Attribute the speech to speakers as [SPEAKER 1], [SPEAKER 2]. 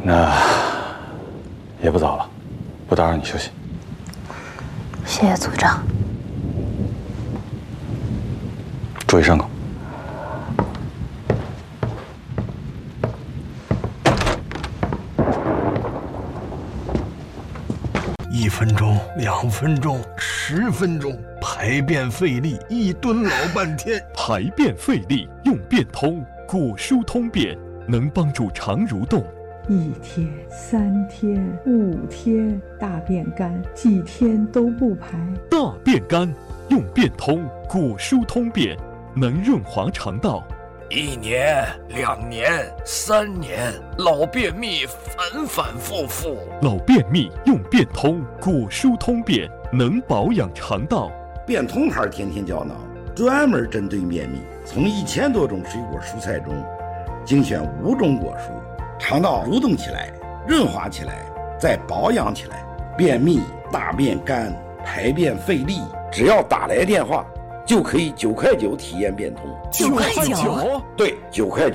[SPEAKER 1] 那也不早了，不打扰你休息。
[SPEAKER 2] 谢谢组长。
[SPEAKER 1] 注意伤口。
[SPEAKER 3] 1分钟、2分钟、10分钟，排便费力，一蹲老半天。
[SPEAKER 4] 排便费力用便通，果舒通便能帮助肠蠕动。
[SPEAKER 5] 1天、3天、5天，大便干，几天都不排。
[SPEAKER 4] 大便干用便通，果舒通便能润滑肠道。
[SPEAKER 3] 1年、2年、3年，老便秘反反复复。
[SPEAKER 4] 老便秘用便通，果舒通便能保养肠道。
[SPEAKER 6] 便通牌天天胶囊专门针对便秘，从1000多种水果蔬菜中精选5种果蔬，肠道蠕动起来，润滑起来，再保养起来。便秘、大便干、排便费力，只要打来电话就可以9块9体验便通。
[SPEAKER 2] 9块9？
[SPEAKER 6] 对，9块9。